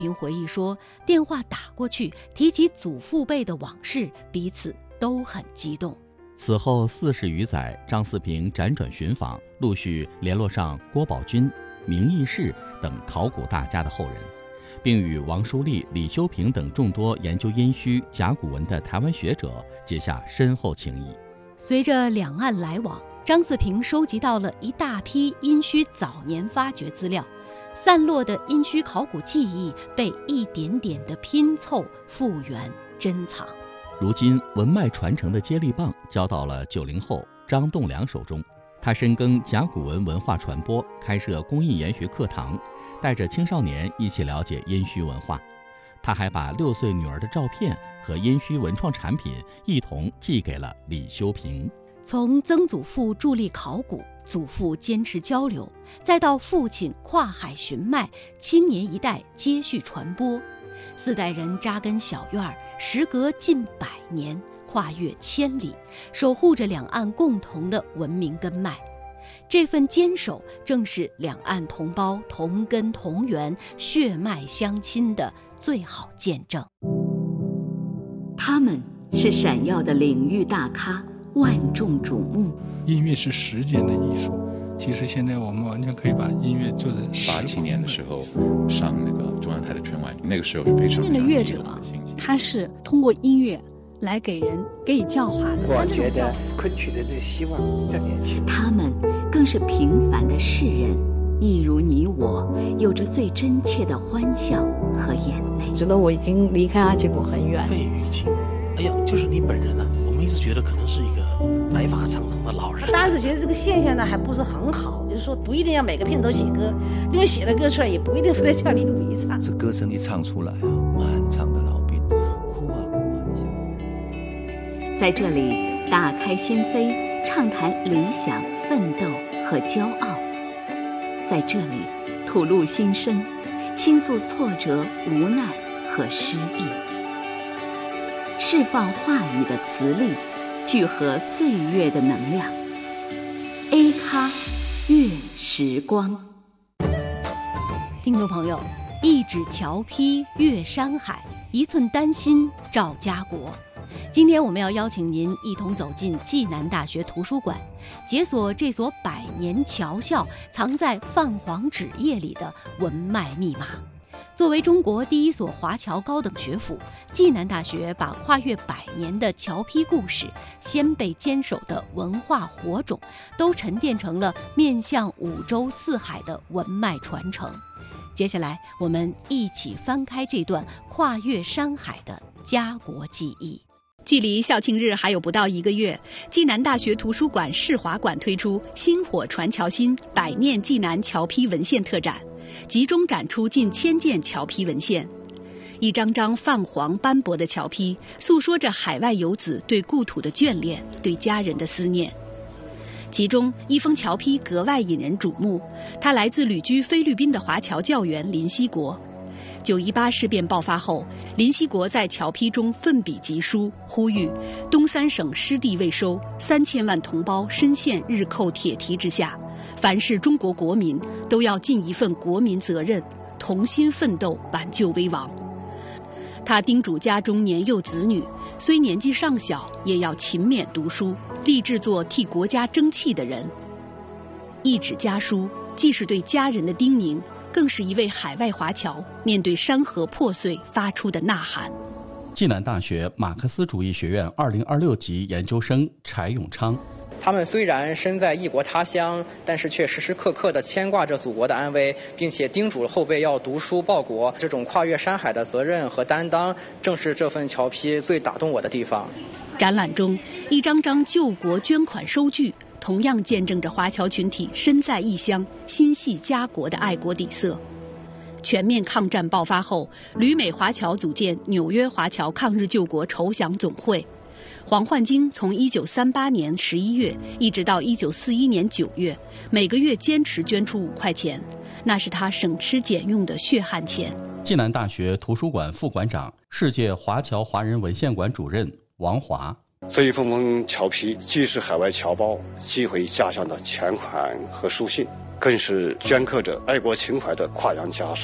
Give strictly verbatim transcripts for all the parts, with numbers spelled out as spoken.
并回忆说，电话打过去提起祖父辈的往事，彼此都很激动。 此后四十余载，张四平辗转寻访，陆续联络上郭宝钧、明义士等考古大家的后人，并与王书立、李修平等众多研究殷墟、甲骨文的台湾学者结下深厚情谊。 随着两岸来往，张四平收集到了一大批殷墟早年发掘资料，散落的殷墟考古记忆被一点点的拼凑、复原、珍藏。 如今文脉传承的接力棒交到了九零后张栋梁手中，他深耕甲骨文文化传播，开设工艺研学课堂，带着青少年一起了解殷墟文化。他还把六岁女儿的照片和殷墟文创产品一同寄给了李修平。 从曾祖父助力考古，祖父坚持交流，再到父亲跨海寻脉，青年一代接续传播，四代人扎根小院儿，时隔近百年，跨越千里，守护着两岸共同的文明根脉。这份坚守正是两岸同胞同根同源、血脉相亲的最好见证。 他们是闪耀的领域大咖，万众瞩目。 音乐是时间的艺术，其实现在我们完全可以把音乐做的。 八七年的时候上那个中央台的春晚，那个时候是非常音乐的乐者，他是通过音乐来给人给予教化的。 我觉得昆曲的这希望在年轻。 他们更是平凡的世人，一如你我，有着最真切的欢笑和眼泪。 觉得我已经离开阿吉谷很远。 费玉清，哎呀，就是你本人啊！我们一直觉得可能是一个白发苍苍的老人。 当时觉得这个现象呢还不是很好，就是说不一定要每个片头写歌，因为写了歌出来也不一定非得叫你比唱。 这歌声一唱出来啊，满场的老兵哭啊哭啊的响。 在这里打开心扉，畅谈理想、奋斗和骄傲。在这里吐露心声，倾诉挫折、无奈和失意，释放话语的磁力，聚合岁月的能量。A 咖月时光。 听众朋友，一指桥劈越山海，一寸丹心照家国。今天我们要邀请您一同走进暨南大学图书馆，解锁这所百年桥校藏在泛黄纸页里的文脉密码。作为中国第一所华侨高等学府，暨南大学把跨越百年的桥劈故事、先辈坚守的文化火种，都沉淀成了面向五洲四海的文脉传承。接下来，我们一起翻开这段跨越山海的家国记忆。 距离校庆日还有不到一个月，暨南大学图书馆世华馆推出“薪火传桥心”百念暨南桥劈文献特展，集中展出近千件桥劈文献。一张张泛黄斑驳的桥劈，诉说着海外游子对故土的眷恋，对家人的思念。其中一封桥劈格外引人瞩目，它来自旅居菲律宾的华侨教员林锡国。九一八事变爆发后，林锡国在桥劈中奋笔疾书，呼吁东三省失地未收，三千万同胞深陷日寇铁蹄之下，凡是中国国民都要尽一份国民责任，同心奋斗挽救危亡。他叮嘱家中年幼子女，虽年纪尚小，也要勤勉读书，立志做替国家争气的人。一纸家书，既是对家人的叮咛，更是一位海外华侨面对山河破碎发出的呐喊。 暨南大学马克思主义学院二零二六级研究生柴永昌， 他们虽然身在异国他乡，但是却时时刻刻地牵挂着祖国的安危，并且叮嘱后辈要读书报国。这种跨越山海的责任和担当，正是这份桥劈最打动我的地方。 展览中，一张张救国捐款收据，同样见证着华侨群体身在异乡、心系家国的爱国底色。全面抗战爆发后，旅美华侨组建纽约华侨抗日救国筹饷总会。黄焕京从一九三八年十一月一直到一九四一年九月，每个月坚持捐出五块钱，那是他省吃俭用的血汗钱。 暨南大学图书馆副馆长、世界华侨华人文献馆主任王华， 这一封封侨批既是海外侨胞寄回家乡的钱款和书信，更是镌刻着爱国情怀的跨洋家书。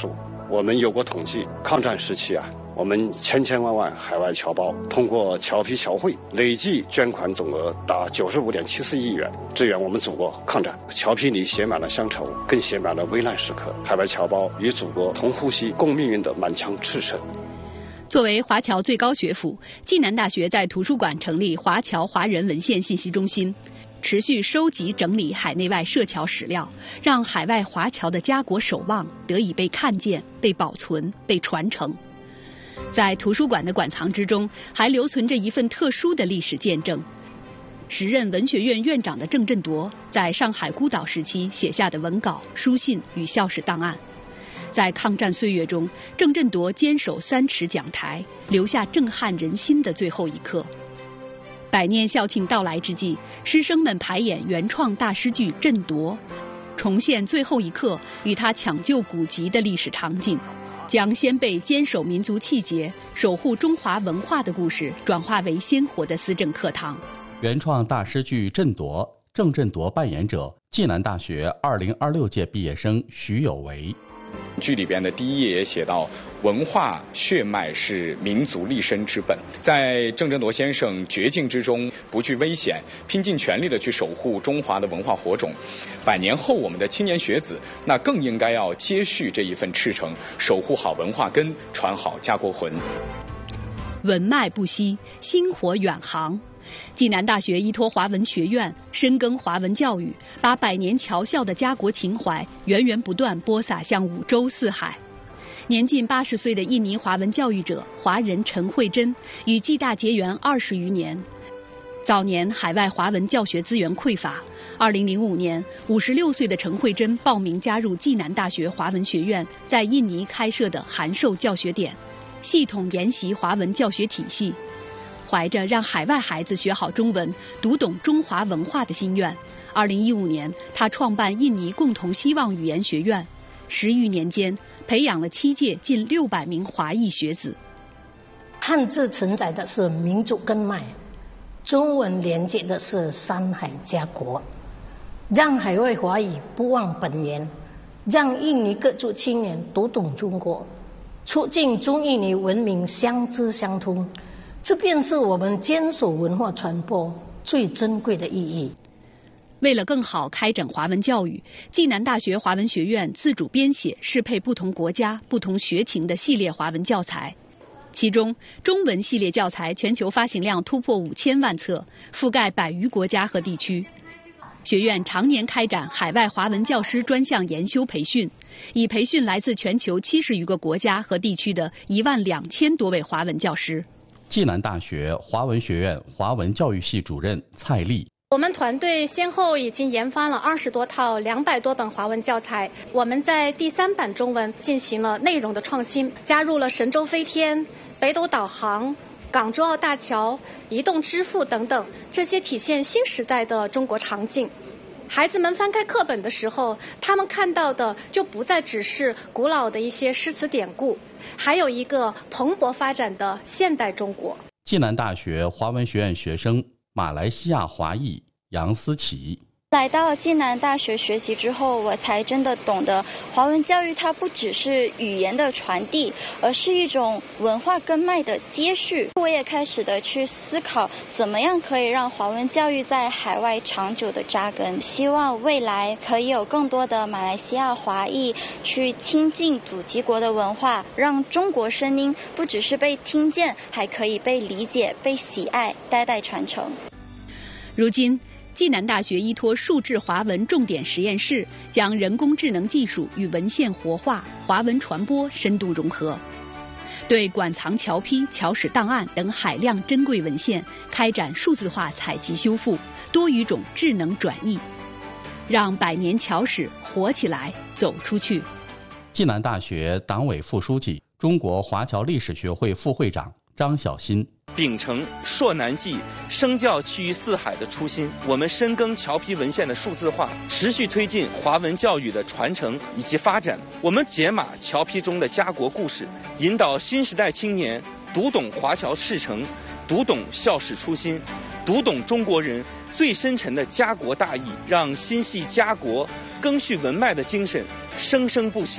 我们有过统计，抗战时期啊，我们千千万万海外侨胞通过侨批侨汇累计捐款总额达九十五点七四亿元，支援我们祖国抗战。侨批里写满了乡愁，更写满了危难时刻。海外侨胞与祖国同呼吸共命运的满腔赤诚。 作为华侨最高学府，暨南大学在图书馆成立华侨华人文献信息中心，持续收集整理海内外涉侨史料，让海外华侨的家国守望得以被看见、被保存、被传承。在图书馆的馆藏之中，还留存着一份特殊的历史见证。时任文学院院长的郑振铎在上海孤岛时期写下的文稿、书信与校史档案。在抗战岁月中，郑振铎坚守三尺讲台，留下震撼人心的最后一刻。百年校庆到来之际，师生们排演原创大诗剧《振铎》，重现最后一刻与他抢救古籍的历史场景，将先辈坚守民族气节、守护中华文化的故事转化为鲜活的思政课堂。 原创大诗剧《振铎》，郑振铎扮演者暨南大学二零二六届毕业生徐有为。 剧里边的第一页也写到，文化血脉是民族立身之本。在郑振铎先生绝境之中不惧危险，拼尽全力的去守护中华的文化火种。百年后我们的青年学子，那更应该要接续这一份赤诚，守护好文化根，传好家国魂。 文脉不息，薪火远航。暨南大学依托华文学院，深耕华文教育，把百年侨校的家国情怀源源不断播撒向五洲四海。年近八十岁的印尼华文教育者华人陈慧珍与暨大结缘二十余年。早年海外华文教学资源匮乏，二零零五年，五十六岁的陈慧珍报名加入暨南大学华文学院在印尼开设的函授教学点，系统研习华文教学体系。怀着让海外孩子学好中文、读懂中华文化的心愿，二零一五年，他创办印尼共同希望语言学院，十余年间培养了七届近六百名华裔学子。 汉字承载的是民族根脉，中文连接的是山海家国，让海外华裔不忘本源，让印尼各族青年读懂中国，促进中印尼文明相知相通。这便是我们坚守文化传播最珍贵的意义。 为了更好开展华文教育，暨南大学华文学院自主编写适配不同国家、不同学情的系列华文教材。其中，中文系列教材全球发行量突破五千万册，覆盖百余国家和地区。学院常年开展海外华文教师专项研修培训，已培训来自全球七十余个国家和地区的一万两千多位华文教师。 暨南大学华文学院华文教育系主任蔡丽。 我们团队先后已经研发了二十多套两百多本华文教材，我们在第三版中文进行了内容的创新，加入了神州飞天、北斗导航、港珠澳大桥、移动支付等等这些体现新时代的中国场景。孩子们翻开课本的时候，他们看到的就不再只是古老的一些诗词典故，还有一个蓬勃发展的现代中国。 暨南大学华文学院学生马来西亚华裔杨思琪。 来到暨南大学学习之后，我才真的懂得华文教育它不只是语言的传递，而是一种文化根脉的接续。我也开始的去思考怎么样可以让华文教育在海外长久的扎根，希望未来可以有更多的马来西亚华裔去亲近祖籍国的文化，让中国声音不只是被听见，还可以被理解、被喜爱，代代传承。 如今暨南大学依托数字华文重点实验室，将人工智能技术与文献活化、华文传播深度融合，对馆藏侨批、侨史档案等海量珍贵文献开展数字化采集修复、多语种智能转译，让百年侨史活起来、走出去。 暨南大学党委副书记、中国华侨历史学会副会长张晓新。 秉承硕南记声教其于四海的初心，我们深耕侨批文献的数字化，持续推进华文教育的传承以及发展。我们解码侨批中的家国故事，引导新时代青年读懂华侨赤诚，读懂校史初心，读懂中国人最深沉的家国大义，让心系家国、赓续文脉的精神生生不息，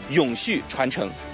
永续传承。